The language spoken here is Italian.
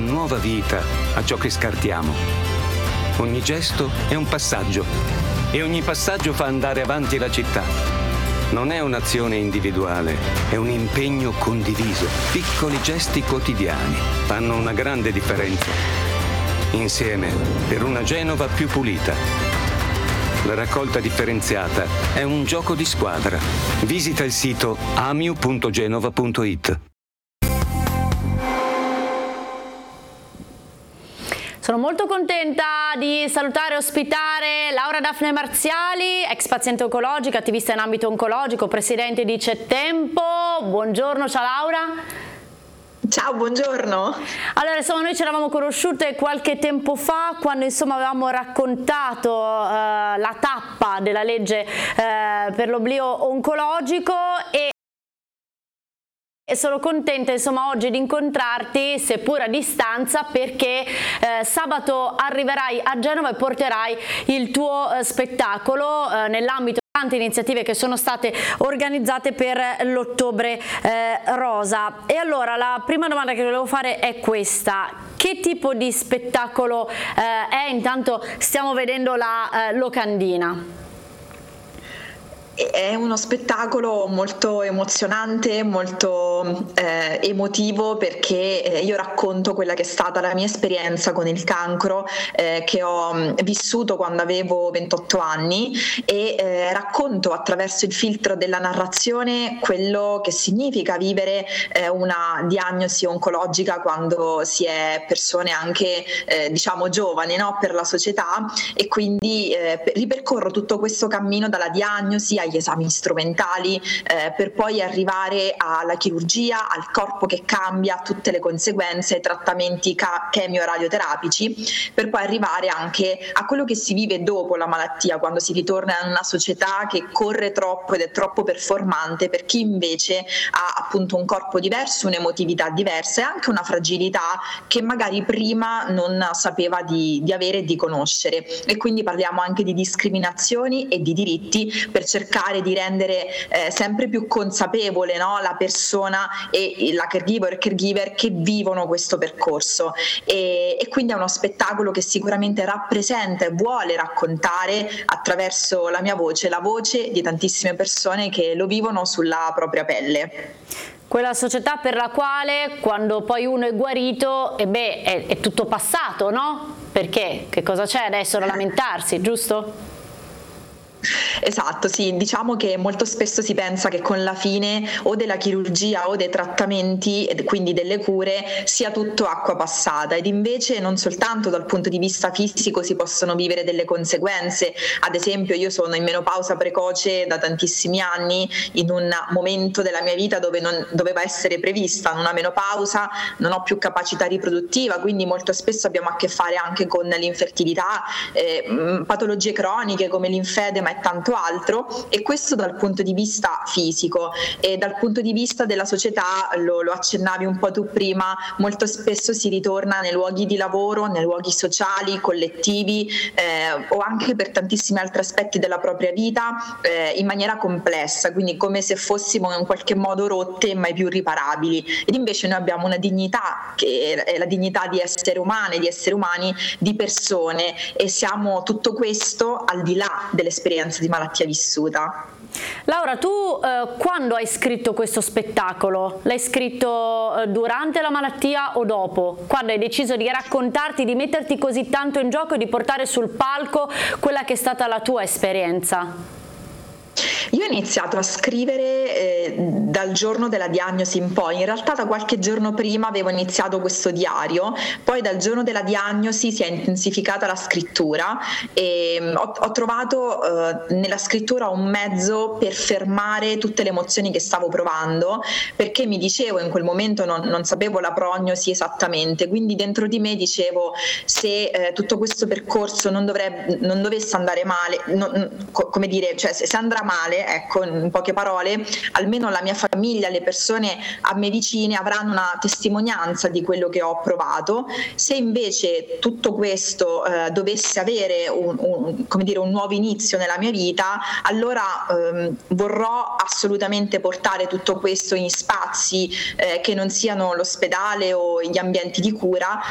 nuova vita a ciò che scartiamo. Ogni gesto è un passaggio e ogni passaggio fa andare avanti la città. Non è un'azione individuale, è un impegno condiviso. Piccoli gesti quotidiani fanno una grande differenza. Insieme per una Genova più pulita. La raccolta differenziata è un gioco di squadra. Visita il sito amiu.genova.it. Sono molto contenta di salutare e ospitare Laura Daphne Marziali, ex paziente oncologica, attivista in ambito oncologico, presidente di C'è Tempo. Buongiorno, ciao Laura. Ciao, buongiorno. Allora, insomma, noi ci eravamo conosciute qualche tempo fa quando avevamo raccontato la tappa della legge per l'oblio oncologico e sono contenta oggi di incontrarti, seppur a distanza, perché sabato arriverai a Genova e porterai il tuo spettacolo nell'ambito di tante iniziative che sono state organizzate per l'Ottobre Rosa. E allora la prima domanda che volevo fare è questa: che tipo di spettacolo è? Intanto stiamo vedendo la locandina. È uno spettacolo molto emozionante, molto emotivo, perché io racconto quella che è stata la mia esperienza con il cancro che ho vissuto quando avevo 28 anni e racconto attraverso il filtro della narrazione quello che significa vivere una diagnosi oncologica quando si è persone anche diciamo giovani, no? Per la società, e quindi ripercorro tutto questo cammino dalla diagnosi agli esami strumentali per poi arrivare alla chirurgia, al corpo che cambia, tutte le conseguenze, trattamenti chemio-radioterapici, per poi arrivare anche a quello che si vive dopo la malattia, quando si ritorna in una società che corre troppo ed è troppo performante, per chi invece ha appunto un corpo diverso, un'emotività diversa e anche una fragilità che magari prima non sapeva di avere e di conoscere. E quindi parliamo anche di discriminazioni e di diritti, per cercare di rendere sempre più consapevole, no, la persona e la caregiver che vivono questo percorso, e quindi è uno spettacolo che sicuramente rappresenta e vuole raccontare attraverso la mia voce, la voce di tantissime persone che lo vivono sulla propria pelle. Quella società per la quale quando poi uno è guarito è tutto passato, no? Perché che cosa c'è adesso da lamentarsi, giusto? Esatto, sì, diciamo che molto spesso si pensa che con la fine o della chirurgia o dei trattamenti, quindi delle cure, sia tutto acqua passata, ed invece non soltanto dal punto di vista fisico si possono vivere delle conseguenze. Ad esempio, io sono in menopausa precoce da tantissimi anni, in un momento della mia vita dove non doveva essere prevista una menopausa, non ho più capacità riproduttiva, quindi molto spesso abbiamo a che fare anche con l'infertilità, patologie croniche come l'infedema e tanto altro, e questo dal punto di vista fisico. E dal punto di vista della società, lo accennavi un po' tu prima, molto spesso si ritorna nei luoghi di lavoro, nei luoghi sociali, collettivi, o anche per tantissimi altri aspetti della propria vita in maniera complessa, quindi come se fossimo in qualche modo rotte e mai più riparabili. Ed invece noi abbiamo una dignità che è la dignità di essere umane, di esseri umani, di persone, e siamo tutto questo al di là dell'esperienza di malattia vissuta. Laura, tu quando hai scritto questo spettacolo? L'hai scritto durante la malattia o dopo? Quando hai deciso di raccontarti, di metterti così tanto in gioco e di portare sul palco quella che è stata la tua esperienza? Io ho iniziato a scrivere dal giorno della diagnosi in poi. In realtà da qualche giorno prima avevo iniziato questo diario, poi dal giorno della diagnosi si è intensificata la scrittura e ho trovato nella scrittura un mezzo per fermare tutte le emozioni che stavo provando, perché mi dicevo in quel momento, non sapevo la prognosi esattamente, quindi dentro di me dicevo: se tutto questo percorso non dovesse andare male, come dire, cioè se andrà male, ecco, in poche parole, almeno la mia famiglia, le persone a me vicine avranno una testimonianza di quello che ho provato. Se invece tutto questo dovesse avere un nuovo inizio nella mia vita, allora vorrò assolutamente portare tutto questo in spazi che non siano l'ospedale o gli ambienti di cura,